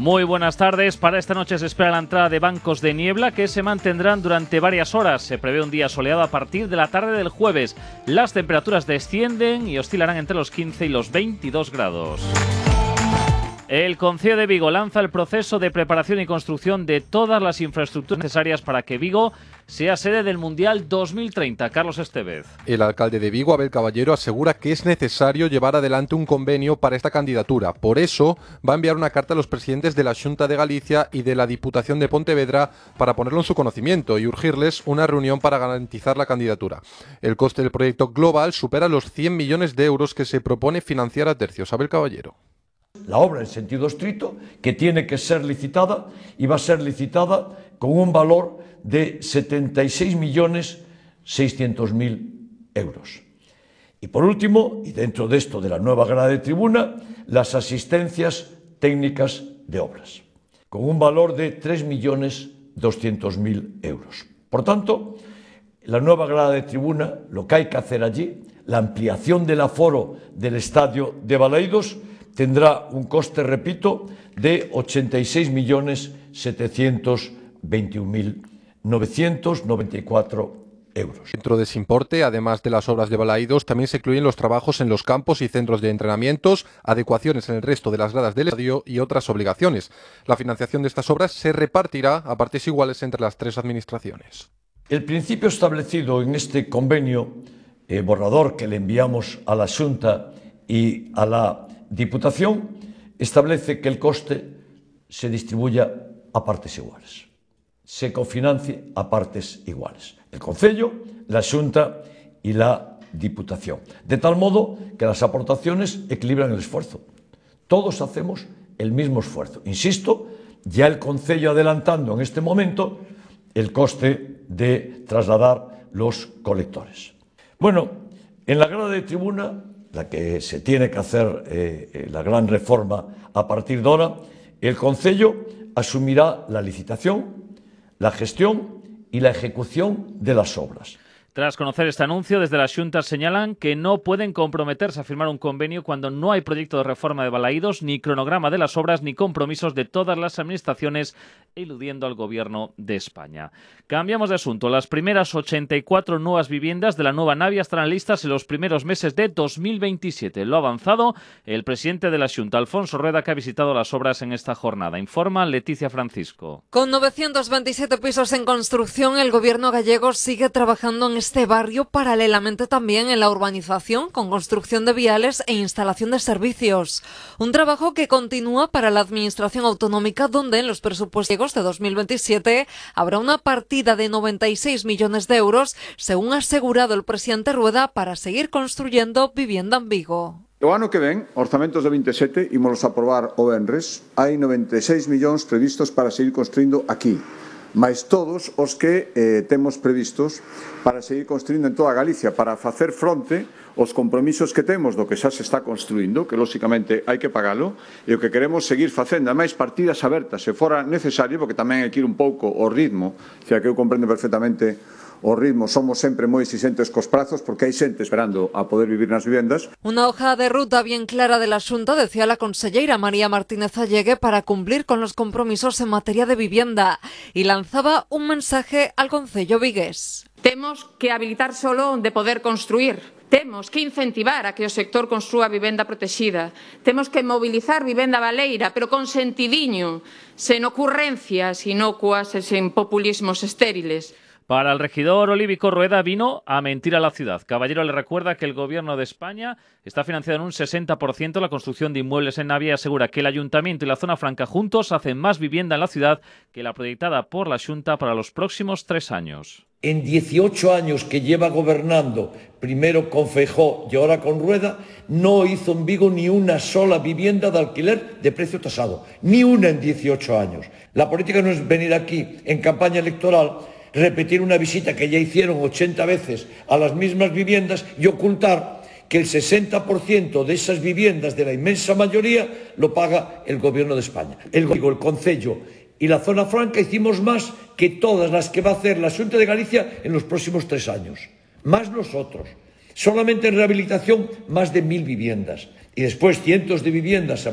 Muy buenas tardes. Para esta noche se espera la entrada de bancos de niebla que se mantendrán durante varias horas. Se prevé un día soleado a partir de la tarde del jueves. Las temperaturas descienden y oscilarán entre los 15 y los 22 grados. El Concello de Vigo lanza el proceso de preparación y construcción de todas las infraestructuras necesarias para que Vigo sea sede del Mundial 2030. Carlos Estevez. El alcalde de Vigo, Abel Caballero, asegura que es necesario llevar adelante un convenio para esta candidatura. Por eso va a enviar una carta a los presidentes de la Xunta de Galicia y de la Diputación de Pontevedra para ponerlo en su conocimiento y urgirles una reunión para garantizar la candidatura. El coste del proyecto global supera los 100 millones de euros que se propone financiar a tercios. Abel Caballero. La obra en sentido estricto, que tiene que ser licitada y va a ser licitada con un valor de 76.600.000 euros. Y por último, y dentro de esto de la nueva grada de tribuna, las asistencias técnicas de obras, con un valor de 3.200.000 euros. Por tanto, la nueva grada de tribuna, lo que hay que hacer allí, la ampliación del aforo del estadio de Balaídos, tendrá un coste, repito, de 86.721.994 euros. Dentro de ese importe, además de las obras de Balaídos, también se incluyen los trabajos en los campos y centros de entrenamientos, adecuaciones en el resto de las gradas del estadio y otras obligaciones. La financiación de estas obras se repartirá a partes iguales entre las tres administraciones. El principio establecido en este convenio borrador que le enviamos a la Xunta y a la Diputación establece que el coste se distribuya a partes iguales, se cofinancie a partes iguales. El Concello, la Xunta y la Diputación. De tal modo que las aportaciones equilibran el esfuerzo. Todos hacemos el mismo esfuerzo. Insisto, ya el Concello adelantando en este momento el coste de trasladar los colectores. Bueno, en la grada de tribuna, la que se tiene que hacer la gran reforma a partir de ahora, el Concello asumirá la licitación, la gestión y la ejecución de las obras. Tras conocer este anuncio, desde la Xunta señalan que no pueden comprometerse a firmar un convenio cuando no hay proyecto de reforma de Balaídos, ni cronograma de las obras, ni compromisos de todas las administraciones, eludiendo al Gobierno de España. Cambiamos de asunto. Las primeras 84 nuevas viviendas de la nueva Navia estarán listas en los primeros meses de 2027. Lo ha avanzado el presidente de la Xunta, Alfonso Rueda, que ha visitado las obras en esta jornada. Informa Leticia Francisco. Con 927 pisos en construcción, el Gobierno gallego sigue trabajando en este barrio, paralelamente también en la urbanización, con construcción de viales e instalación de servicios. Un trabajo que continúa para la Administración Autonómica, donde en los presupuestos de 2027 habrá una partida de 96 millones de euros, según ha asegurado el presidente Rueda, para seguir construyendo vivienda en Vigo. O ano que ven, orzamentos de 27, ímolos aprobar o venres, hai 96 millóns previstos para seguir construindo aquí, máis todos os que temos previstos para seguir construindo en toda Galicia, para facer fronte aos compromisos que temos do que xa se está construindo, que lóxicamente hai que pagalo, e o que queremos seguir facendo, a máis partidas abertas, se fora necesario, porque tamén hai que ir un pouco ao ritmo, xa que eu comprendo perfectamente o ritmo, somos sempre moi exigentes cos prazos porque hai xente esperando a poder vivir nas vivendas. Una hoja de ruta bien clara de la Xunta, decía la conselleira María Martínez Allegue, para cumplir con los compromisos en materia de vivienda, y lanzaba un mensaje al Concello vigués. Temos que habilitar solo onde poder construir. Temos que incentivar a que o sector construa vivenda protexida. Temos que mobilizar vivenda baleira, pero con sentidiño, sen ocurrencias inocuas e sen populismos estériles. Para el regidor Olívico, Rueda vino a mentir a la ciudad. Caballero le recuerda que el Gobierno de España está financiando en un 60% la construcción de inmuebles en Navia y asegura que el Ayuntamiento y la Zona Franca juntos hacen más vivienda en la ciudad que la proyectada por la Xunta para los próximos 3 años. En 18 años que lleva gobernando, primero con Feijóo y ahora con Rueda, no hizo en Vigo ni una sola vivienda de alquiler de precio tasado. Ni una en 18 años. La política no es venir aquí en campaña electoral, repetir una visita que ya hicieron 80 veces a las mismas viviendas y ocultar que el 60% de esas viviendas, de la inmensa mayoría, lo paga el Gobierno de España. El Concello y la Zona Franca hicimos más que todas las que va a hacer la Xunta de Galicia en los próximos 3 años. Más nosotros. Solamente en rehabilitación, más de 1000 viviendas. Y después cientos de viviendas